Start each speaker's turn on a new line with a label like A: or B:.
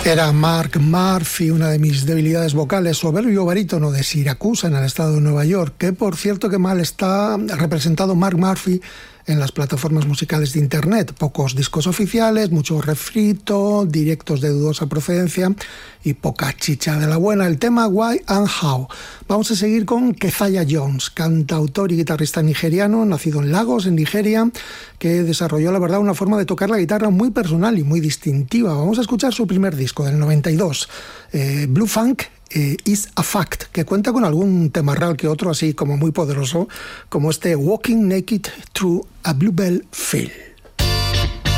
A: Era Mark Murphy, una de mis debilidades vocales, soberbio barítono de Siracusa, en el estado de Nueva York, que por cierto que mal está representado Mark Murphy en las plataformas musicales de internet. Pocos discos oficiales, mucho refrito, directos de dudosa procedencia y poca chicha de la buena. El tema Why and How. Vamos a seguir con Keziah Jones, cantautor y guitarrista nigeriano, nacido en Lagos, en Nigeria, que desarrolló, la verdad, una forma de tocar la guitarra muy personal y muy distintiva. Vamos a escuchar su primer disco, del 92, Blue Funk is a Fact, que cuenta con algún temarral que otro así como muy poderoso, como este Walking Naked Through a Bluebell Field.